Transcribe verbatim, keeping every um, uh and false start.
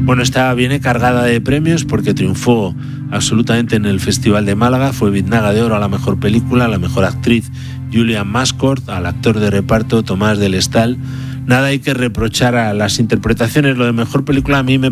Bueno, esta viene cargada de premios porque triunfó absolutamente en el Festival de Málaga. Fue Biznaga de Oro a la mejor película, a la mejor actriz Julian Mascort, al actor de reparto Tomás del Estal. Nada hay que reprochar a las interpretaciones. Lo de mejor película a mí me